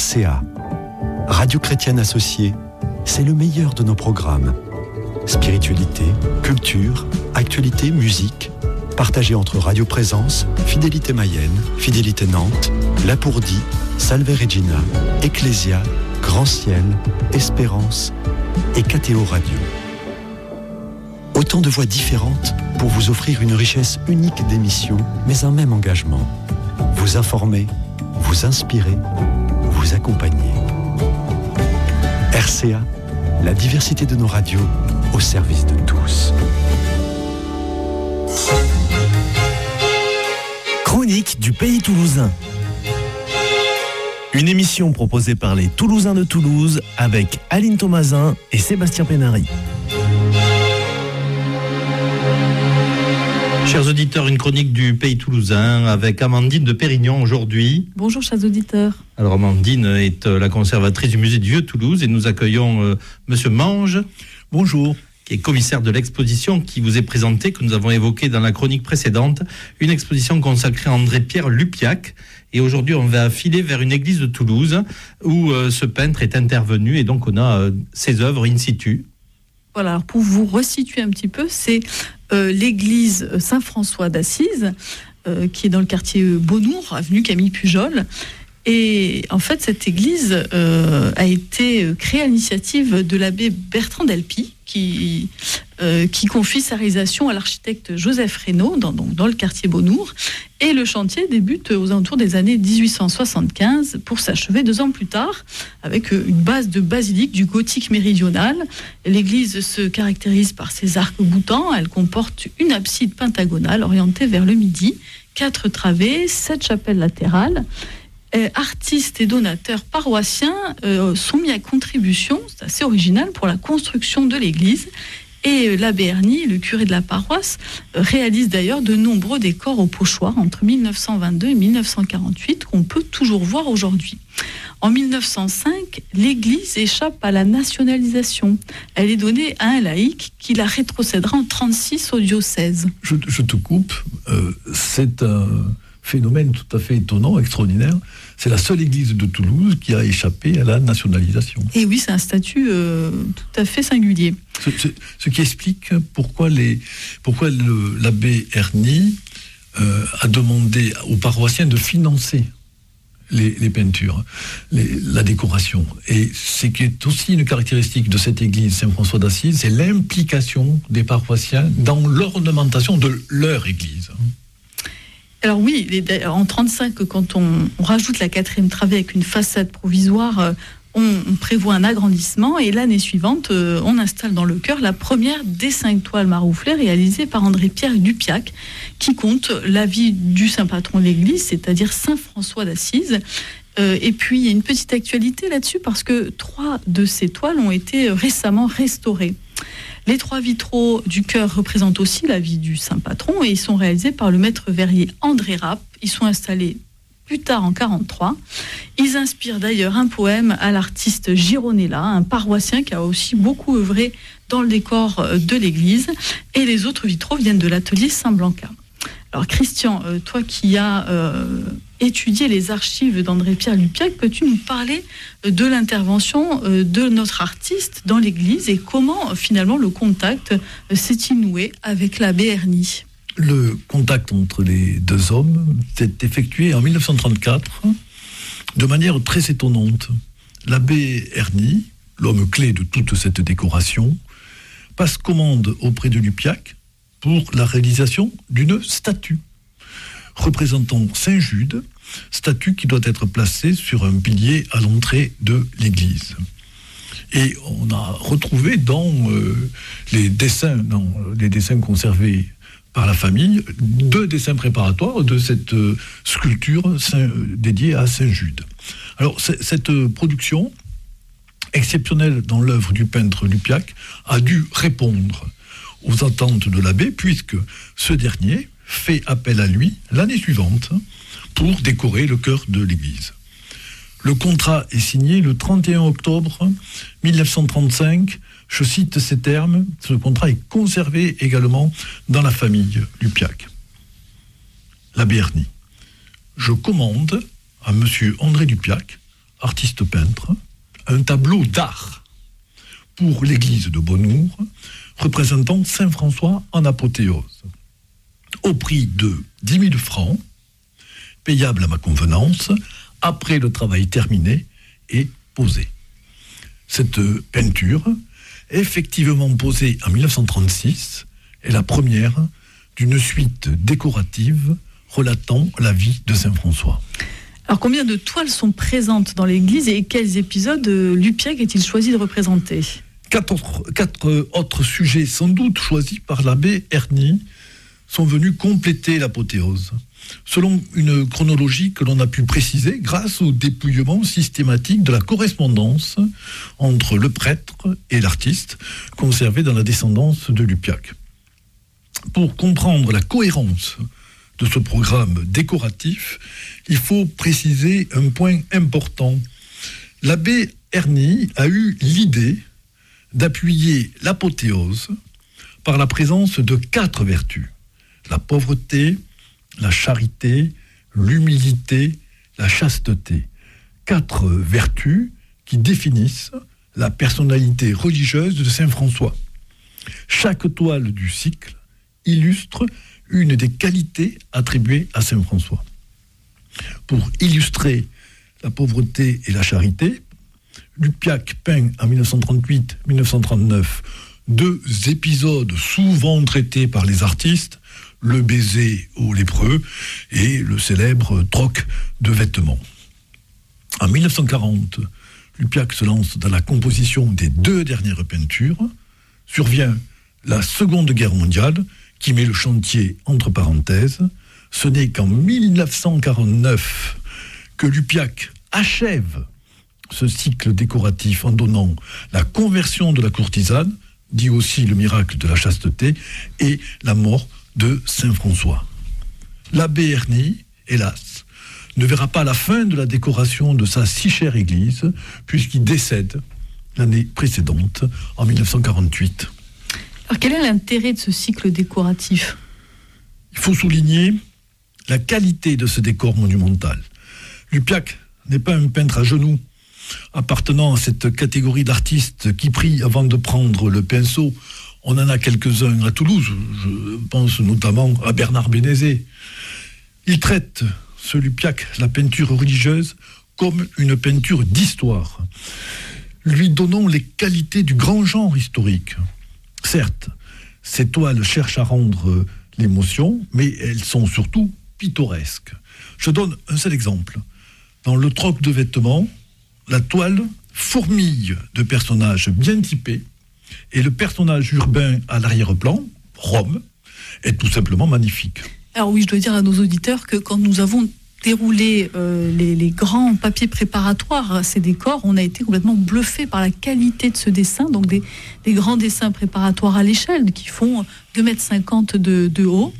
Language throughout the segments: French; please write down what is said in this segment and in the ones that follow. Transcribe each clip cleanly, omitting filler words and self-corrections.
RCA, Radio Chrétienne Associée, c'est le meilleur de nos programmes. Spiritualité, culture, actualité, musique, partagé entre Radio Présence, Fidélité Mayenne, Fidélité Nantes, Lapourdie, Salve Regina, Ecclésia, Grand Ciel, Espérance et KTO Radio. Autant de voix différentes pour vous offrir une richesse unique d'émissions, mais un même engagement. Vous informer, vous inspirer, vous accompagner. RCA, la diversité de nos radios au service de tous. Chronique du Pays Toulousain. Une émission proposée par les Toulousains de Toulouse avec Aline Thomasin et Sébastien Pénary. Chers auditeurs, une chronique du Pays Toulousain avec Amandine de Pérignon aujourd'hui. Bonjour chers auditeurs. Alors Amandine est la conservatrice du musée du Vieux-Toulouse et nous accueillons Monsieur Mange. Bonjour. Qui est commissaire de l'exposition qui vous est présentée, que nous avons évoquée dans la chronique précédente, une exposition consacrée à André-Pierre Lupiac. Et aujourd'hui, on va filer vers une église de Toulouse où ce peintre est intervenu et donc on a ses œuvres in situ. Voilà, alors pour vous resituer un petit peu, c'est l'église Saint-François d'Assise, qui est dans le quartier Beaunour, avenue Camille Pujol. Et en fait, cette église a été créée à l'initiative de l'abbé Bertrand Delpy, qui confie sa réalisation à l'architecte Joseph Reynaud, dans le quartier Beaunour. Et le chantier débute aux alentours des années 1875 pour s'achever 2 ans plus tard, avec une base de basilique du gothique méridional. L'église se caractérise par ses arcs boutants. Elle comporte une abside pentagonale orientée vers le midi, 4 travées, 7 chapelles latérales. Artistes et donateurs paroissiens sont mis à contribution, c'est assez original, pour la construction de l'église. Et l'abbé Erny, le curé de la paroisse, réalise d'ailleurs de nombreux décors au pochoir entre 1922 et 1948 qu'on peut toujours voir aujourd'hui. En 1905, l'église échappe à la nationalisation. Elle est donnée à un laïc qui la rétrocédera en 1936 au diocèse. Je te coupe, c'est un phénomène tout à fait étonnant, extraordinaire. C'est la seule église de Toulouse qui a échappé à la nationalisation. Et oui, c'est un statut tout à fait singulier. Ce qui explique pourquoi l'abbé Erny a demandé aux paroissiens de financer les peintures, la décoration. Et ce qui est aussi une caractéristique de cette église Saint-François d'Assise, c'est l'implication des paroissiens dans l'ornementation de leur église. Alors oui, en 1935, quand on rajoute la 4e travée avec une façade provisoire, on prévoit un agrandissement et l'année suivante, on installe dans le chœur la première des 5 toiles marouflées réalisées par André-Pierre Lupiac, qui compte la vie du saint patron de l'église, c'est-à-dire Saint François d'Assise. Et puis il y a une petite actualité là-dessus parce que 3 de ces toiles ont été récemment restaurées. Les 3 vitraux du chœur représentent aussi la vie du saint patron et ils sont réalisés par le maître verrier André Rapp. Ils sont installés plus tard en 1943. Ils inspirent d'ailleurs un poème à l'artiste Gironella, un paroissien qui a aussi beaucoup œuvré dans le décor de l'église. Et les autres vitraux viennent de l'atelier Saint-Blanca. Alors Christian, toi qui as étudié les archives d'André-Pierre Lupiac, peux-tu nous parler de l'intervention de notre artiste dans l'église et comment finalement le contact s'est-il noué avec l'abbé Erny ? Le contact entre les 2 hommes s'est effectué en 1934 de manière très étonnante. L'abbé Erny, l'homme clé de toute cette décoration, passe commande auprès de Lupiac pour la réalisation d'une statue représentant Saint Jude, statue qui doit être placée sur un pilier à l'entrée de l'église. Et on a retrouvé dans les dessins conservés par la famille 2 dessins préparatoires de cette sculpture dédiée à Saint Jude. Alors cette production exceptionnelle dans l'œuvre du peintre Lupiac a dû répondre aux attentes de l'abbé, puisque ce dernier fait appel à lui l'année suivante pour décorer le chœur de l'église. Le contrat est signé le 31 octobre 1935. Je cite ces termes, ce contrat est conservé également dans la famille Lupiac. L'abbé Erny. Je commande à M. André Lupiac, artiste peintre, un tableau d'art pour l'église de Bonnour, représentant Saint François en apothéose, au prix de 10 000 francs, payable à ma convenance, après le travail terminé et posé. Cette peinture, effectivement posée en 1936, est la première d'une suite décorative relatant la vie de Saint François. Alors combien de toiles sont présentes dans l'église et quels épisodes Lupiac a-t-il choisi de représenter ? Quatre autres sujets, sans doute choisis par l'abbé Erny, sont venus compléter l'apothéose, selon une chronologie que l'on a pu préciser grâce au dépouillement systématique de la correspondance entre le prêtre et l'artiste, conservée dans la descendance de Lupiac. Pour comprendre la cohérence de ce programme décoratif, il faut préciser un point important. L'abbé Erny a eu l'idée d'appuyer l'apothéose par la présence de 4 vertus: la pauvreté, la charité, l'humilité, la chasteté. 4 vertus qui définissent la personnalité religieuse de Saint François. Chaque toile du cycle illustre une des qualités attribuées à Saint François. Pour illustrer la pauvreté et la charité, Lupiac peint en 1938-1939 2 épisodes souvent traités par les artistes, le baiser au lépreux et le célèbre troc de vêtements. En 1940, Lupiac se lance dans la composition des 2 dernières peintures. Survient la Seconde Guerre mondiale qui met le chantier entre parenthèses. Ce n'est qu'en 1949 que Lupiac achève ce cycle décoratif en donnant la conversion de la courtisane, dit aussi le miracle de la chasteté, et la mort de Saint François. L'abbé Erny, hélas, ne verra pas la fin de la décoration de sa si chère église, puisqu'il décède l'année précédente, en 1948. Alors quel est l'intérêt de ce cycle décoratif ? Il faut souligner la qualité de ce décor monumental. Lupiac n'est pas un peintre à genoux, appartenant à cette catégorie d'artistes qui prient avant de prendre le pinceau. On en a quelques-uns à Toulouse, je pense notamment à Bernard Bénézet. Il traite, ce Lupiac, la peinture religieuse comme une peinture d'histoire, lui donnant les qualités du grand genre historique. Certes, ces toiles cherchent à rendre l'émotion, mais elles sont surtout pittoresques. Je donne un seul exemple. Dans le troc de vêtements, la toile fourmille de personnages bien typés, et le personnage urbain à l'arrière-plan, Rome, est tout simplement magnifique. Alors oui, je dois dire à nos auditeurs que quand nous avons déroulé les grands papiers préparatoires à ces décors, on a été complètement bluffé par la qualité de ce dessin, donc des grands dessins préparatoires à l'échelle qui font 2,50 m de haut,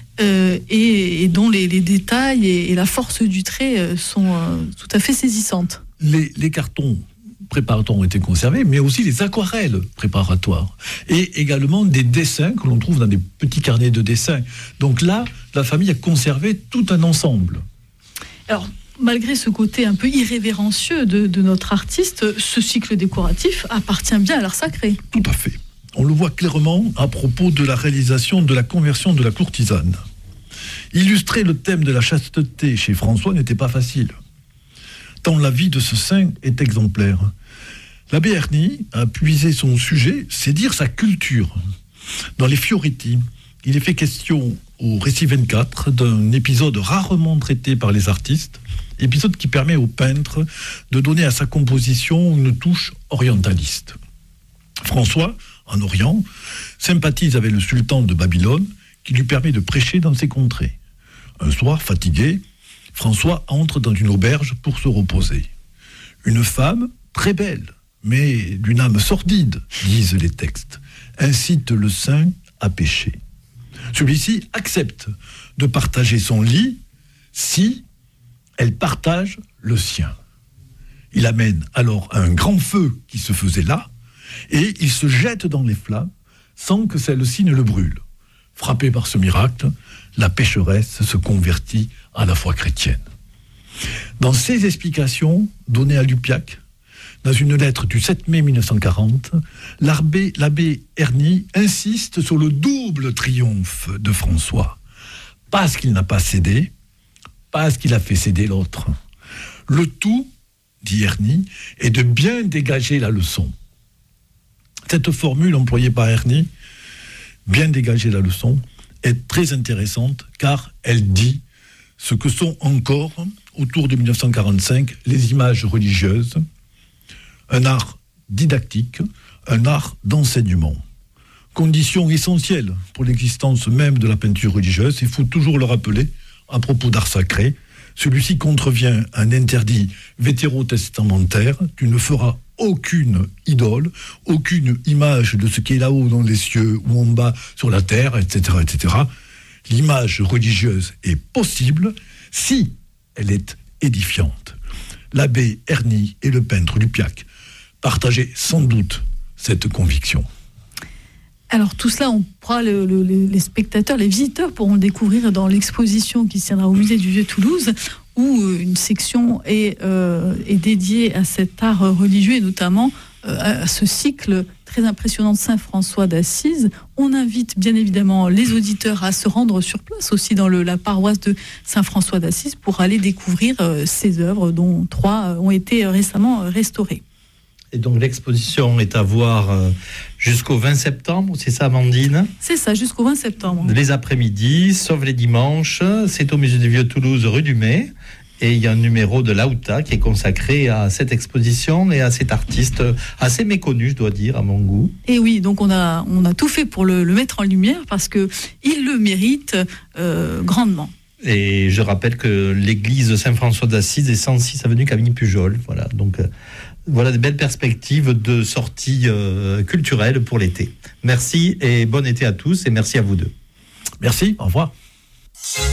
et dont les détails et la force du trait sont tout à fait saisissantes. Les cartons préparatoires ont été conservés, mais aussi les aquarelles préparatoires. Et également des dessins que l'on trouve dans des petits carnets de dessins. Donc là, la famille a conservé tout un ensemble. Alors, malgré ce côté un peu irrévérencieux de notre artiste, ce cycle décoratif appartient bien à l'art sacré. Tout à fait. On le voit clairement à propos de la réalisation de la conversion de la courtisane. Illustrer le thème de la chasteté chez François n'était pas facile, tant la vie de ce saint est exemplaire. L'abbé Erny a puisé son sujet, c'est dire sa culture. Dans les Fioretti, il est fait question au récit 24 d'un épisode rarement traité par les artistes, épisode qui permet au peintre de donner à sa composition une touche orientaliste. François, en Orient, sympathise avec le sultan de Babylone, qui lui permet de prêcher dans ses contrées. Un soir, fatigué, François entre dans une auberge pour se reposer. Une femme, très belle, mais d'une âme sordide, disent les textes, incite le saint à pécher. Celui-ci accepte de partager son lit si elle partage le sien. Il amène alors un grand feu qui se faisait là, et il se jette dans les flammes sans que celle-ci ne le brûle. Frappée par ce miracle, la pécheresse se convertit à la foi chrétienne. Dans ses explications données à Lupiac, dans une lettre du 7 mai 1940, l'abbé Erny insiste sur le double triomphe de François. Parce qu'il n'a pas cédé, parce qu'il a fait céder l'autre. Le tout, dit Erny, est de bien dégager la leçon. Cette formule employée par Erny, bien dégager la leçon, est très intéressante car elle dit ce que sont encore, autour de 1945, les images religieuses, un art didactique, un art d'enseignement. Condition essentielle pour l'existence même de la peinture religieuse, il faut toujours le rappeler, à propos d'art sacré, celui-ci contrevient à un interdit vétérotestamentaire, tu ne feras aucune idole, aucune image de ce qui est là-haut dans les cieux ou en bas sur la terre, etc., etc. L'image religieuse est possible si elle est édifiante. L'abbé Erny et le peintre Lupiac partageaient sans doute cette conviction. Alors tout cela, les spectateurs, les visiteurs pourront le découvrir dans l'exposition qui se tiendra au musée du Vieux-Toulouse, où une section est dédiée à cet art religieux et notamment à ce cycle très impressionnant de Saint François d'Assise. On invite bien évidemment les auditeurs à se rendre sur place aussi dans la paroisse de Saint François d'Assise pour aller découvrir ces œuvres dont 3 ont été récemment restaurées. Et donc l'exposition est à voir jusqu'au 20 septembre, c'est ça Amandine ? C'est ça, jusqu'au 20 septembre. Les après-midi, sauf les dimanches, c'est au musée du Vieux-Toulouse, rue du Mai. Et il y a un numéro de l'AUTA qui est consacré à cette exposition et à cet artiste assez méconnu, je dois dire, à mon goût. Et oui, donc on a tout fait pour le mettre en lumière parce qu'il le mérite grandement. Et je rappelle que l'église Saint-François d'Assise est 106 avenue Camille Pujol. Voilà, donc voilà des belles perspectives de sortie culturelle pour l'été. Merci et bon été à tous et merci à vous deux. Merci, au revoir.